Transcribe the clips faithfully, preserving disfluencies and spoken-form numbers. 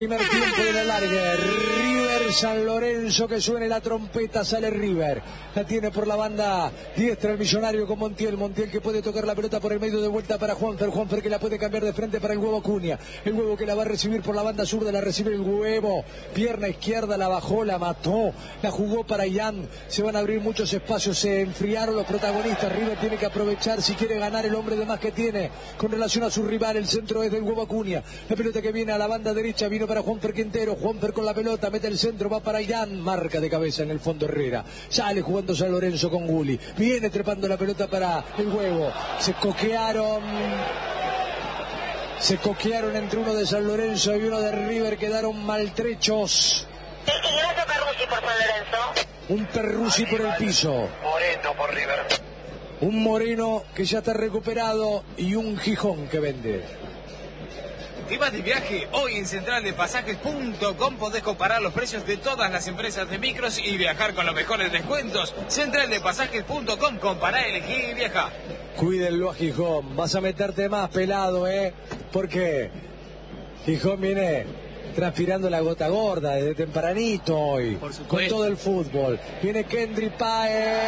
Primer tiempo de la larga, River San Lorenzo, que suene la trompeta, sale River, la tiene por la banda diestra el millonario con Montiel, Montiel que puede tocar la pelota por el medio de vuelta para Juanfer, Juanfer que la puede cambiar de frente para el Huevo Acuña, el Huevo que la va a recibir por la banda zurda, la recibe el Huevo, pierna izquierda, la bajó, la mató, la jugó para Ian, se van a abrir muchos espacios, se enfriaron los protagonistas, River tiene que aprovechar si quiere ganar el hombre de más que tiene, con relación a su rival, el centro es del Huevo Acuña, la pelota que viene a la banda derecha, vino para Juanfer Quintero, Juanfer con la pelota, mete el centro, va para Ian, marca de cabeza en el fondo Herrera, sale jugando San Lorenzo con Gulli, viene trepando la pelota para el Huevo, se coquearon, se coquearon entre uno de San Lorenzo y uno de River, quedaron maltrechos. Ignacio Perruzzi por San Lorenzo. Un Perruzzi por el piso. Moreno por River. Un Moreno que ya está recuperado y un Gijón que vende. ¿Te vas de viaje? Hoy en central de pasajes punto com podés comparar los precios de todas las empresas de micros y viajar con los mejores descuentos. central de pasajes punto com, compará, elegí y viaja. Cuídenlo a Gijón, vas a meterte más pelado, ¿eh? Porque Gijón viene transpirando la gota gorda desde tempranito hoy, con todo el fútbol. Viene Kendry Páez.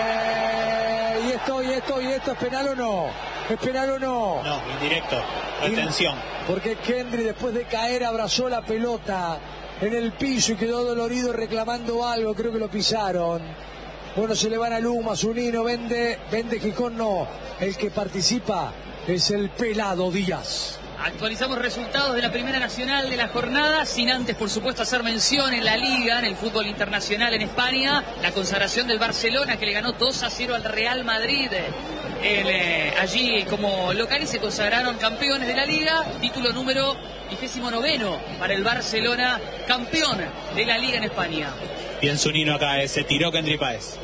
¿Y esto, y esto, y esto es penal o no? ¿Es penal o no? No, indirecto. Atención. Porque Kendry, después de caer, abrazó la pelota en el piso y quedó dolorido reclamando algo. Creo que lo pisaron. Bueno, se le van a Luma, Zunino, vende, vende Gijón, no. El que participa es el Pelado Díaz. Actualizamos resultados de la Primera Nacional de la jornada, sin antes, por supuesto, hacer mención en la Liga, en el fútbol internacional en España, la consagración del Barcelona, que le ganó dos a cero al Real Madrid. El, eh, allí como locales se consagraron campeones de la Liga, título número vigésimo noveno para el Barcelona, campeón de la Liga en España. Bien Zunino acá, eh, se tiró Kendry Páez.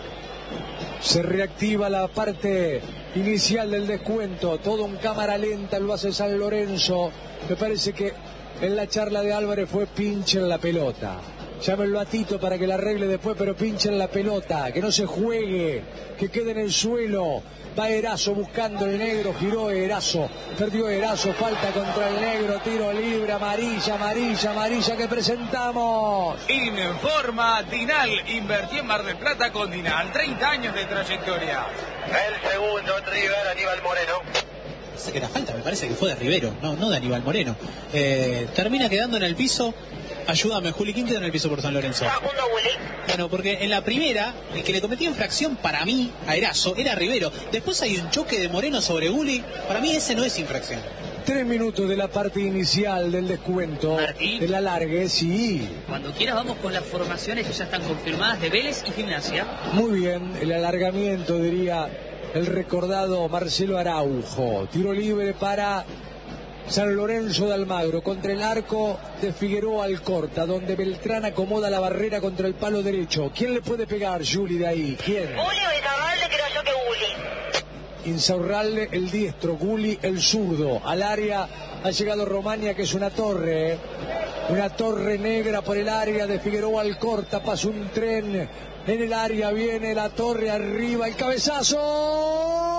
Se reactiva la parte inicial del descuento, todo en cámara lenta lo hace San Lorenzo. Me parece que en la charla de Álvarez fue pinchen la pelota. Llámenlo a Tito para que la arregle después, pero pinchen la pelota, que no se juegue, que quede en el suelo. Va Erazo buscando el negro, giró Erazo, perdió Erazo, falta contra el negro, tiro libre, amarilla, amarilla, amarilla que presentamos. Informa Dinal, invertí en Mar del Plata con Dinal, treinta años de trayectoria. El segundo en River, Aníbal Moreno. Sé que la falta me parece que fue de Rivero, no, no de Aníbal Moreno. Eh, termina quedando en el piso. Ayúdame, Juli, ¿quién queda en el piso por San Lorenzo? Facundo Gulli. Bueno, porque en la primera, el que le cometía infracción para mí a Erazo era Rivero. Después hay un choque de Moreno sobre Gulli. Para mí ese no es infracción. Tres minutos de la parte inicial del descuento. Martín. De la largue, sí. Cuando quieras vamos con las formaciones que ya están confirmadas de Vélez y Gimnasia. Muy bien, el alargamiento, diría el recordado Marcelo Araujo. Tiro libre para San Lorenzo de Almagro, contra el arco de Figueroa Alcorta, donde Beltrán acomoda la barrera contra el palo derecho. ¿Quién le puede pegar, Juli, de ahí? ¿Quién? Gulli o Izarralde, creo yo que Gulli. Insaurralde, el diestro, Gulli, el zurdo. Al área ha llegado Romaña, que es una torre, ¿eh? Una torre negra por el área de Figueroa Alcorta. Pasa un tren en el área, viene la torre arriba, el cabezazo.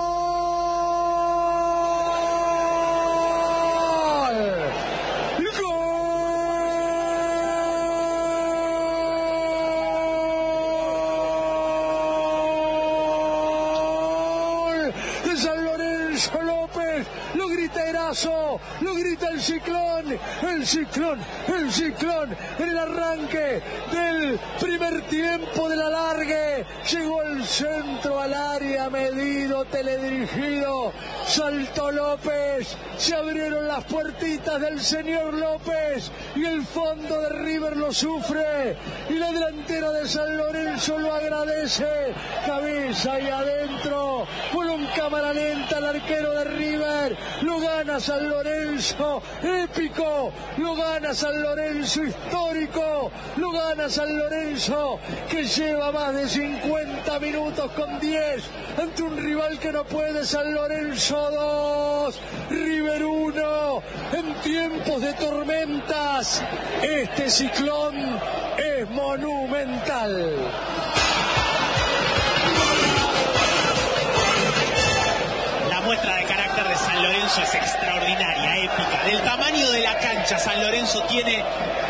Lo grita Erazo, lo grita el Ciclón, el Ciclón, el Ciclón, en el arranque del primer tiempo de la largue, llegó el centro al área, medido, teledirigido, saltó López, se abrieron las puertitas del señor López y el fondo de River lo sufre y la delantera de San Lorenzo lo agradece, cabeza y adentro, con un cámara lenta el arquero de River, lo gana San Lorenzo, épico, lo gana San Lorenzo, histórico, lo gana San Lorenzo, que lleva más de cincuenta minutos con diez, ante un rival que no puede. San Lorenzo dos, River uno, en tiempos de tormentas, este Ciclón es monumental. La muestra de carácter de San Lorenzo es extraordinaria, épica. Del tamaño de la cancha, San Lorenzo tiene